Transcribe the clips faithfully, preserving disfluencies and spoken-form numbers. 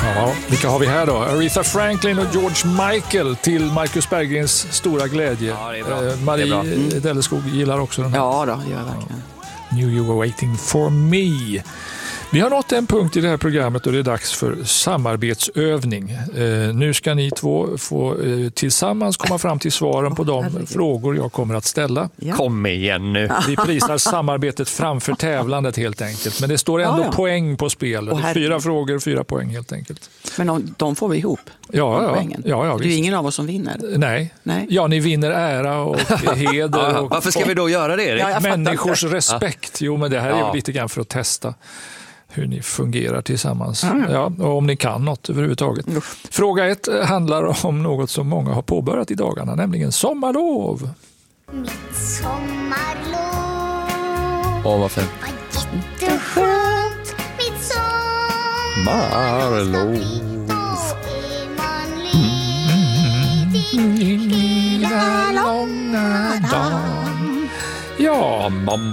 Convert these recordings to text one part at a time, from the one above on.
Ja, vilka har vi här då? Aretha Franklin och George Michael till Marcus Berggrens stora glädje. Ja, det är bra. Eh, Marie det är bra. Mm. Delleskog gillar också den här. Ja, då, gör jag verkligen. Knew you were waiting for me. Vi har nått en punkt i det här programmet och det är dags för samarbetsövning. Eh, nu ska ni två få eh, tillsammans komma fram till svaren på de herregud. frågor jag kommer att ställa. Ja. Kom igen nu. Vi prisar samarbetet framför tävlandet helt enkelt. Men det står ändå Ja, ja. poäng på spel. Åh, herregud. Fyra frågor, fyra poäng helt enkelt. Men de, de får vi ihop. Ja, de ja, poängen. ja, ja det är ju visst. ingen av oss som vinner. Nej. Nej. Ja, ni vinner ära och heder. Ja, och varför ska vi då göra det, Erik? Ja, jag fattar människors respekt. Jo, men det här är Ja. ju lite grann för att testa hur ni fungerar tillsammans. Ja, och om ni kan något överhuvudtaget. Fråga ett handlar om något som många har påbörjat i dagarna, nämligen sommarlov. Mitt sommarlov Åh, vad fint. var jätteskönt. Mitt Marlov. sommarlov. Är man ledig hela långa dagen. Ja,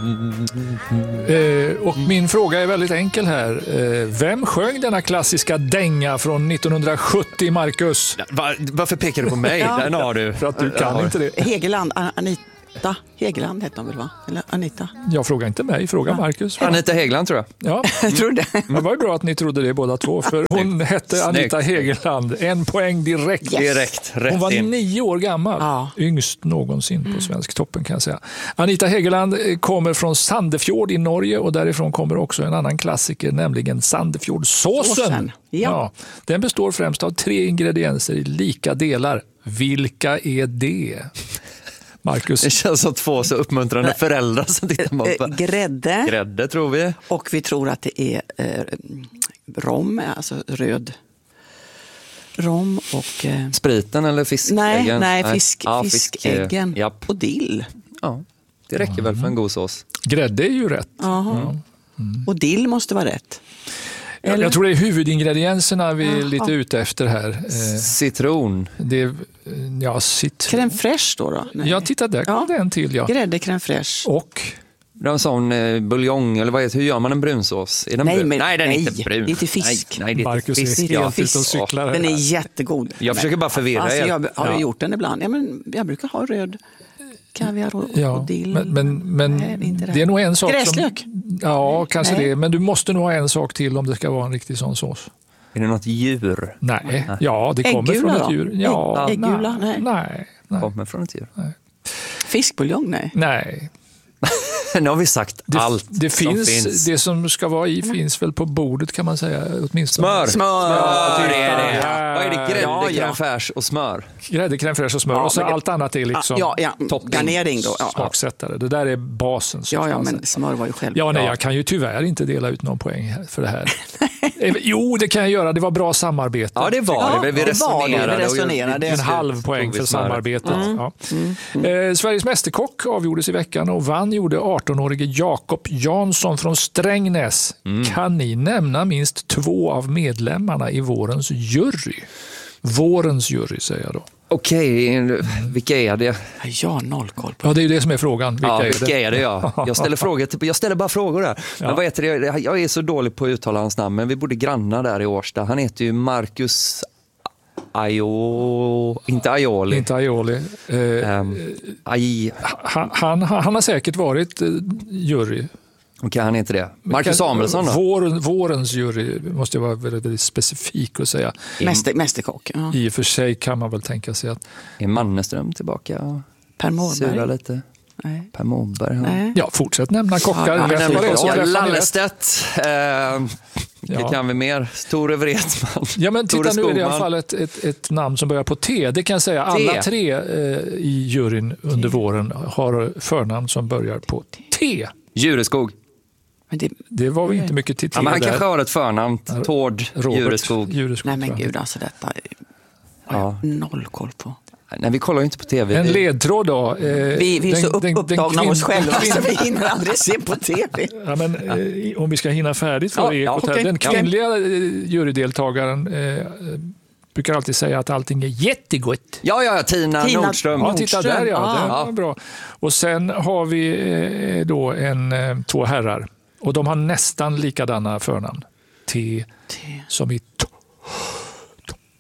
eh, och min fråga är väldigt enkel här. Eh, vem sjöng denna klassiska dänga från nittonhundrasjuttio, Marcus? Var, varför pekar du på mig? Den har du. För att du kan inte det. Hegeland, An- Anita Hegeland hette hon väl, va? Eller Anita? Jag frågar inte mig, fråga Marcus. Anita Hegeland, tror jag. Ja, Jag tror det. det var ju bra att ni trodde det båda två, för hon hette Anita Hegeland. En poäng direkt. Direkt, rätt Hon var in. nio år gammal, Ja. yngst någonsin på svensk toppen kan jag säga. Anita Hegeland kommer från Sandefjord i Norge och därifrån kommer också en annan klassiker, nämligen Sandefjordsåsen. Såsen, ja. Den består främst av tre ingredienser i lika delar. Vilka är det? Marcus? Det känns som två så uppmuntrande föräldrar som tittar på. Eh, Grädde. Grädde, tror vi. Och vi tror att det är eh, rom, alltså röd rom och... Eh, Spriten eller fiskäggen? nej, nej, fisk, Ja, fiskäggen Fisk, eh, japp. och dill. Ja, det räcker väl för en god sås. Grädde är ju rätt. Jaha. Och dill måste vara rätt. Jag, Eller? jag tror det är huvudingredienserna vi är Jaha. lite ute efter här. Eh, Citron. det är, ja, sitt... Crème fraîche då? då? Nej. Ja, titta där kom Ja. det en till. Ja. Grädde, crème fraîche. Och Det är en sån eh, buljong, eller vad är det? Hur gör man en brunsås? Är den Nej, brun? men- nej, den är nej, inte brun. det är till fisk. Nej, nej det är Marcus till är fisk. helt Ja. ute och cyklar här. Den är jättegod. Jag försöker bara förvirra alltså, er. Jag har ju Ja. gjort den ibland. Ja, men jag brukar ha röd kaviar och, Ja, och dill. men, men, men Nej, det är inte det. det är nog en sak Gräslök? som... Ja, kanske Nej. det. Men du måste nog ha en sak till om det ska vara en riktig sån sås. Är det något djur? Nej, ja, det kommer Äggula från ett då? djur. Ja, Ägg- äggula? nej, Nej. nej, nej, Kommer från ett djur. Fiskbuljong? Nej. nej. Nu har vi sagt Det, allt det, som finns, finns. det som ska vara i finns väl på bordet kan man säga. Åtminstone. Smör. Smör. Smör är det. Ja. Vad är det? Grädde, Ja, ja. crème fraîche och smör. Grädde, crème fraîche och smör. Ja, och så men det- allt annat är liksom Ja, ja. topping. Garnering då. Ja, smaksättare. Det där är basen. så ja, ska ja man men säga. smör var ju själv. Ja, nej, Ja. jag kan ju tyvärr inte dela ut någon poäng här för det här. Eh, jo, det kan jag göra. Det var bra samarbete. Ja, det var Ja, det. Vi det var det. Vi resonerade. och resonerade. till En slut halv poäng tog vi för smöret. samarbetet. Ja. Eh, Sveriges mästerkock avgjordes i veckan och vann gjorde arton-årige Jakob Jansson från Strängnäs. Kan ni nämna minst två av medlemmarna i vårens jury? Vårens jury säger jag då. Okej, vilka är det? Jag har noll koll på. Ja, det är ju det som är frågan. Vilka Ja, är vilka det? är det ja. Jag ställer frågor, typ, jag ställer bara frågor där. Men vad heter det? Jag är så dålig på att uttala hans namn, men vi bodde grannar där i Årsta. Han heter ju Marcus Ajo... Inte Aioli. Inte Aioli. Eh, Um, Aj... han, han, han har säkert varit eh, jury. Okej, han heter det. Marcus Samuelsson då? Vår, vårens jury måste jag vara väldigt, väldigt specifik att säga. Mäster, mästerkock. Ja. I och för sig kan man väl tänka sig att Är Mannerström tillbaka och Per sura Mårberg. lite? Nej. Per Mårberg. Ja. Nej. ja, fortsätt nämna kockar. Ja, Rätt men vad det är så ja, träffar ni rätt. Lallestedt. Eh, vilka Ja. kan vi mer? Tore Wretman. Ja, men titta, Tore nu är det i alla Skogman. fall ett, ett, ett namn som börjar på T. Det kan jag säga. Alla T. tre eh, i juryn under våren har förnamn som börjar på T. Djureskog. Men det, Det var väl inte mycket till T Ja, men han där. kanske har ett förnamn. Tord Robert Djureskog. Djureskog, nej men tror jag. gud, alltså detta har Ja. jag noll koll på. Nej, vi kollar ju inte på tv. En Vi- ledtråd då. Eh, Vi, vi är den- så upp, den- den upptagna av oss kvinn- själva kvinn- så vi hinner aldrig se på tv. Ja, men, eh, om vi ska hinna färdigt för Ja, ekot ja, här. okej. Den Ja. kvinnliga eh, jurydeltagaren eh, brukar alltid säga att allting är jättegott. Ja, ja, Tina, Tina Nordström. Ja, titta där ja. Ah. Det var bra. Och sen har vi eh, då en, eh, två herrar. Och de har nästan likadana förnamn. T, T. som i t-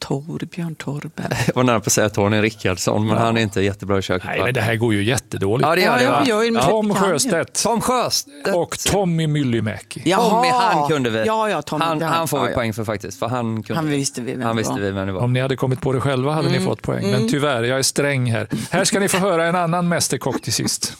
Torbjörn Torben. Jag var nära på att säga Tony Rickardsson, men ja. han är inte jättebra i köket. Nej, men det här går ju jättedåligt. Ja, det gör det. Ja, jag, jag, Tom Sjöstedt. Tom Sjöstedt. Och Tommy Myllymäki. Tommy, han kunde vi. Ja, ja, Tommy, han, han, han får vi ja, poäng för faktiskt. För han, kunde, han visste vi vem han det visste var. vi vem det var. Om ni hade kommit på det själva hade mm. ni fått poäng. Men tyvärr, jag är sträng här. Här ska ni få höra en annan mästerkock till sist.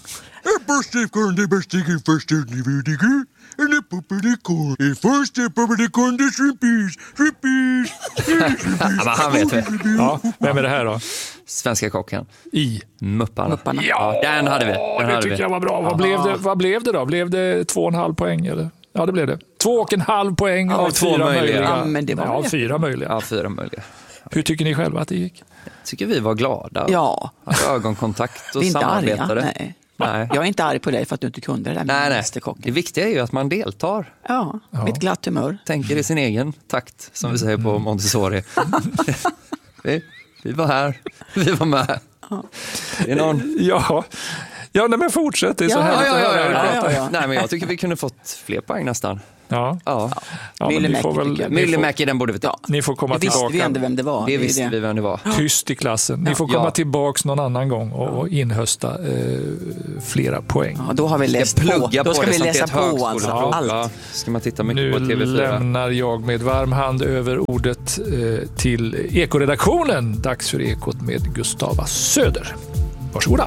Ja, han vet vi. Ja, vem är det här då? Svenska kocken. I Mupparna. Mupparna. Ja, den hade vi. Den det hade tycker vi. jag var bra. Vad blev, det, vad blev det då? Blev det två och en halv poäng eller? Ja, det blev det. Två och en halv poäng av av två fyra möjliga. möjliga. Ja, men det var ja, det. fyra möjliga. Ja, fyra möjliga. Hur tycker ni själva att det gick? Tycker vi var glada. Ja. Hade ögonkontakt och Vi är inte samarbetade. arga, nej. Nej. Jag är inte arg på dig för att du inte kunde det där med Nej, nej. mästerkocken. Det viktiga är ju att man deltar. Ja, Ja. mitt glatt humör. Tänker i sin egen takt, som vi säger på Montessori. vi, vi var här, vi var med. Det är någon... Ja, ja nej, men fortsätt. Det är så Ja, härligt Ja, att ja, höra ja, er ja, prata. ja, ja. Nej, men jag tycker vi kunde fått fler poäng nästan. Ja. Ja. Ja, men ni Myllymäki får väl, tycker jag. ni får, Myllymäki, den borde vi ta. ni får komma Det visste tillbaka. vi ändå vem det var. Det är visste det. vi vem det var. Tyst i klassen. Ni får Ja. komma tillbaka någon annan gång och, och inhösta eh, flera poäng. Ja, då har vi läst Ska på. plugga Då på ska det vi som läsa ett på alltså. högskoleprov. Allt. Ja, ska man titta mycket Nu på T V fyra. lämnar jag med varm hand över ordet eh, till Ekoredaktionen. Dags för Ekot med Gustava Söder. Varsågoda.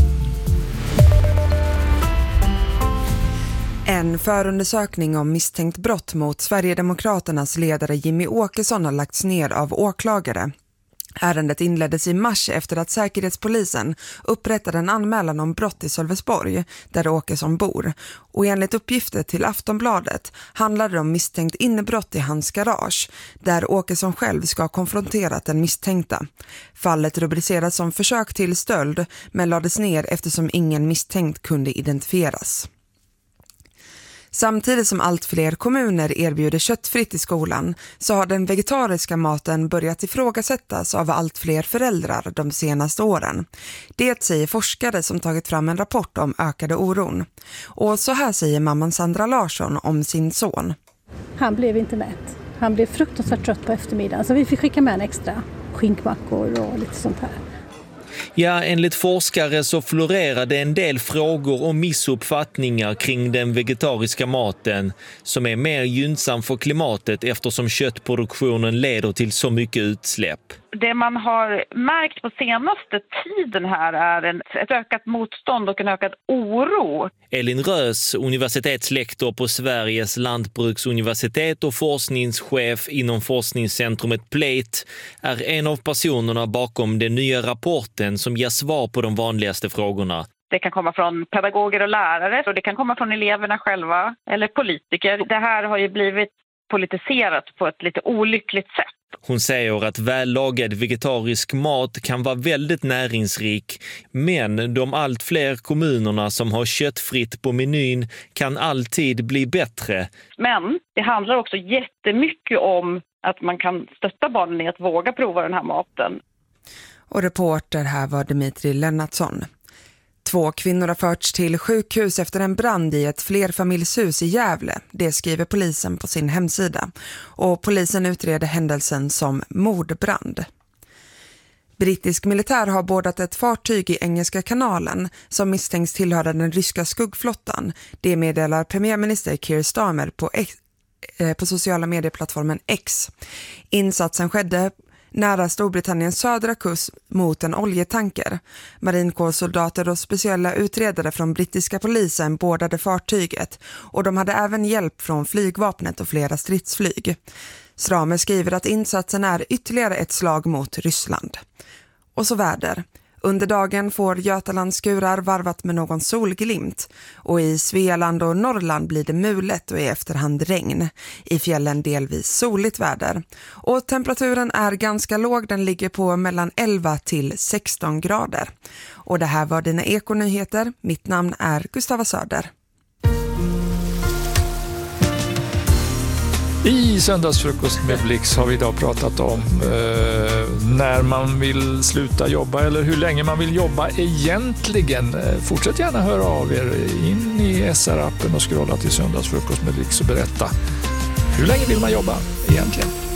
En förundersökning om misstänkt brott mot Sverigedemokraternas ledare Jimmy Åkesson har lagts ner av åklagare. Ärendet inleddes i mars efter att Säkerhetspolisen upprättade en anmälan om brott i Sölvesborg, där Åkesson bor. Och enligt uppgifter till Aftonbladet handlar det om misstänkt innebrott i hans garage, där Åkesson själv ska ha konfronterat den misstänkta. Fallet rubriceras som försök till stöld, men lades ner eftersom ingen misstänkt kunde identifieras. Samtidigt som allt fler kommuner erbjuder köttfritt i skolan så har den vegetariska maten börjat ifrågasättas av allt fler föräldrar de senaste åren. Det säger forskare som tagit fram en rapport om ökade oron. Och så här säger mamman Sandra Larsson om sin son. Han blev inte mätt. Han blev fruktansvärt trött på eftermiddagen så vi fick skicka med en extra skinkmackor och lite sånt här. Ja, enligt forskare så florerade en del frågor och missuppfattningar kring den vegetariska maten som är mer gynnsam för klimatet eftersom köttproduktionen leder till så mycket utsläpp. Det man har märkt på senaste tiden här är en, ett ökat motstånd och en ökad oro. Elin Rös, universitetslektor på Sveriges lantbruksuniversitet och forskningschef inom forskningscentrumet Plate, är en av personerna bakom den nya rapporten som ger svar på de vanligaste frågorna. Det kan komma från pedagoger och lärare och det kan komma från eleverna själva eller politiker. Det här har ju blivit politiserat på ett lite olyckligt sätt. Hon säger att vällagad vegetarisk mat kan vara väldigt näringsrik, men de allt fler kommunerna som har köttfritt på menyn kan alltid bli bättre. Men det handlar också jättemycket om att man kan stötta barnen i att våga prova den här maten. Och reporter här var Dimitri Lennartsson. Två kvinnor har förts till sjukhus efter en brand i ett flerfamiljshus i Gävle. Det skriver polisen på sin hemsida. Och polisen utreder händelsen som mordbrand. Brittisk militär har bordat ett fartyg i Engelska kanalen som misstänks tillhöra den ryska skuggflottan. Det meddelar premiärminister Keir Starmer på, X, eh, på sociala medieplattformen X. Insatsen skedde nära Storbritanniens södra kust mot en oljetanker. Marinkårssoldater och speciella utredare från brittiska polisen bordade fartyget och de hade även hjälp från flygvapnet och flera stridsflyg. Starmer skriver att insatsen är ytterligare ett slag mot Ryssland. Och så väder. Under dagen får Götaland skurar varvat med någon solglimt och i Svealand och Norrland blir det mulet och i efterhand regn. I fjällen delvis soligt väder. Och temperaturen är ganska låg, den ligger på mellan elva till sexton grader. Och det här var dina ekonyheter. Mitt namn är Gustava Söder. I söndagsfrukost med Blix har vi idag pratat om eh, när man vill sluta jobba eller hur länge man vill jobba egentligen. Eh, fortsätt gärna höra av er in i S R-appen och scrolla till söndagsfrukost med Blix och berätta hur länge vill man jobba egentligen.